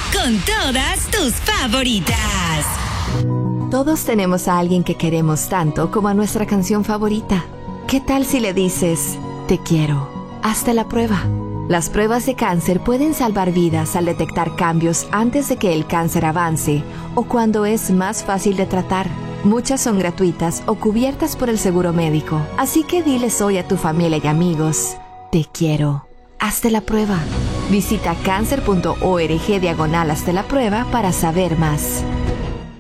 con todas tus favoritas. Todos tenemos a alguien que queremos tanto como a nuestra canción favorita. ¿Qué tal si le dices, te quiero? Hazte la prueba. Las pruebas de cáncer pueden salvar vidas al detectar cambios antes de que el cáncer avance o cuando es más fácil de tratar. Muchas son gratuitas o cubiertas por el seguro médico. Así que diles hoy a tu familia y amigos, te quiero. Hazte la prueba. Visita cancer.org/hazte la prueba para saber más.